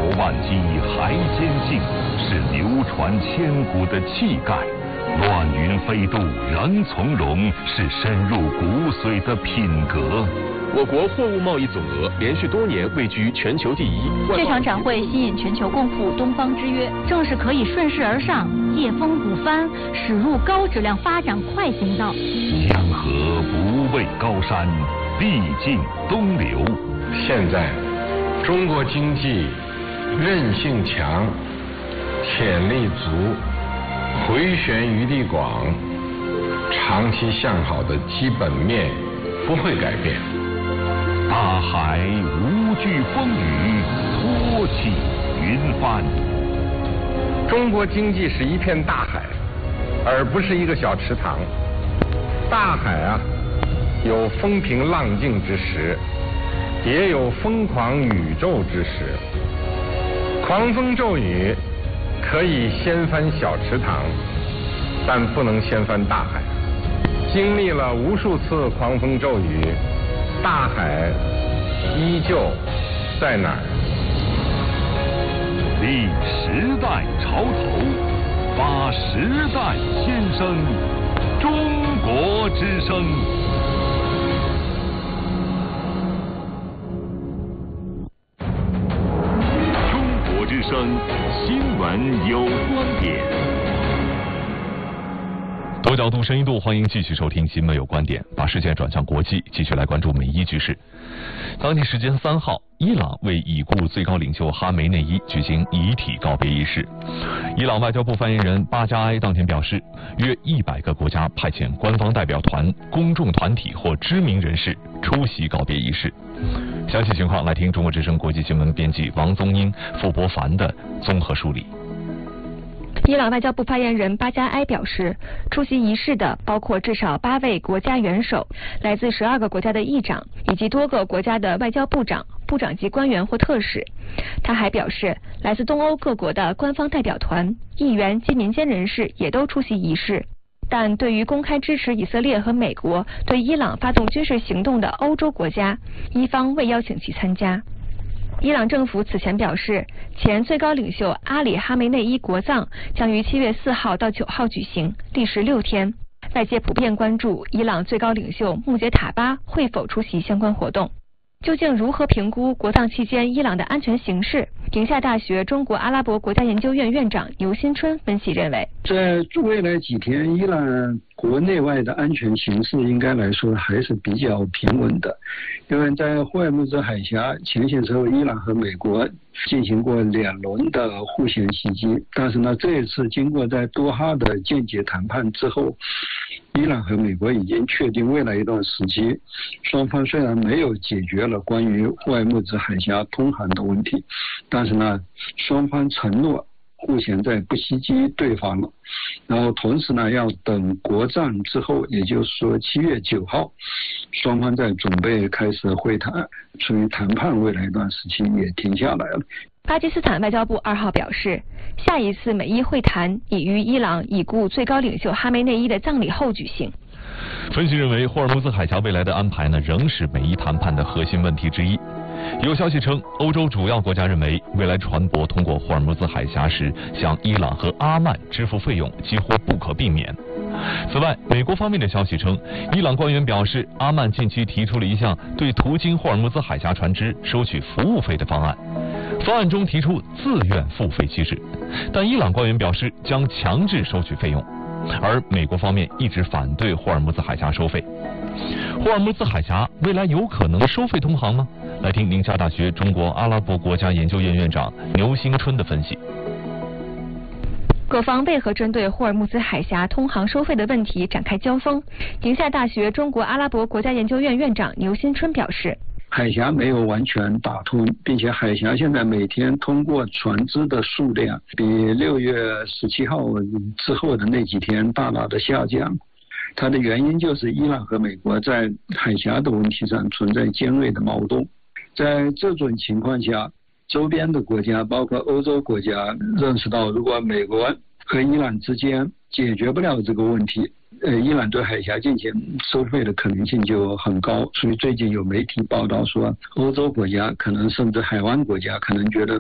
万机，还坚信，是流传千古的气概。乱云飞渡仍从容，是深入骨髓的品格。 我国货物贸易总额连续多年位居全球第一。 这场展会吸引全球共赴东方之约，正是可以顺势而上，借风鼓帆，驶入高质量发展快行道。 江河不畏高山，必尽东流。 现在，中国经济韧性强，潜力足，回旋余地广，长期向好的基本面不会改变。 大海无惧风雨，托起云帆。 中国经济是一片大海，而不是一个小池塘。大海啊，有风平浪静之时，也有疯狂宇宙之时。狂风骤雨可以掀翻小池塘，但不能掀翻大海。经历了无数次狂风骤雨，大海依旧在哪儿？ 立时代潮头，发时代先声，中国之声。中国之声，新闻有观点。 多角度、深一度，欢迎继续收听《新闻有观点》，把视线转向国际，继续来关注美伊局势。当地时间3号，伊朗为已故最高领袖哈梅内伊举行遗体告别仪式。伊朗外交部发言人巴加埃当天表示，约100个国家派遣官方代表团、公众团体或知名人士出席告别仪式。详细情况来听中国之声国际新闻编辑王宗英、傅博凡的综合梳理。 伊朗外交部发言人巴加埃表示，出席仪式的包括至少8位国家元首、来自12个国家的议长以及多个国家的外交部长、部长级官员或特使。他还表示，来自东欧各国的官方代表团、议员及民间人士也都出席仪式。但对于公开支持以色列和美国对伊朗发动军事行动的欧洲国家，伊方未邀请其参加。伊朗政府此前表示，前最高领袖阿里·哈梅内伊国葬将于7月4号到9号举行，历时6天。外界普遍关注伊朗最高领袖穆杰塔巴会否出席相关活动。究竟如何评估国葬期间伊朗的安全形势？宁夏大学中国阿拉伯国家研究院院长牛新春分析认为， 在未来几天，伊朗国内外的安全形势应该来说还是比较平稳的，因为在霍尔木兹海峡前些时候，伊朗和美国进行过2轮的互相袭击，但是呢，这一次经过在多哈的间接谈判之后，伊朗和美国已经确定未来一段时期，双方虽然没有解决了关于霍尔木兹海峡通航的问题，但是呢，双方承诺互相在不袭击对方了。然后同时呢，要等国葬之后，也就是说7月9号，双方在准备开始会谈，所以谈判未来一段时期也停下来了。 巴基斯坦外交部2号表示，下一次美伊会谈已于伊朗已故最高领袖哈梅内伊的葬礼后举行。 分析认为，霍尔木兹海峡未来的安排呢，仍是美伊谈判的核心问题之一。有消息称，欧洲主要国家认为，未来船舶通过霍尔木兹海峡时，向伊朗和阿曼支付费用几乎不可避免。此外，美国方面的消息称，伊朗官员表示，阿曼近期提出了一项对途经霍尔木兹海峡船只收取服务费的方案。方案中提出自愿付费机制，但伊朗官员表示将强制收取费用，而美国方面一直反对霍尔木兹海峡收费。霍尔木兹海峡未来有可能收费通航吗？来听宁夏大学中国阿拉伯国家研究院院长牛新春的分析。 各方为何针对霍尔木兹海峡通航收费的问题展开交锋？宁夏大学中国阿拉伯国家研究院院长牛新春表示， 海峡没有完全打通，并且海峡现在每天通过船只的数量比6月17号之后的那几天大大的下降。它的原因就是伊朗和美国在海峡的问题上存在尖锐的矛盾。在这种情况下，周边的国家包括欧洲国家认识到，如果美国和伊朗之间解决不了这个问题，伊朗对海峡进行收费的可能性就很高。所以最近有媒体报道说，欧洲国家可能甚至海湾国家可能觉得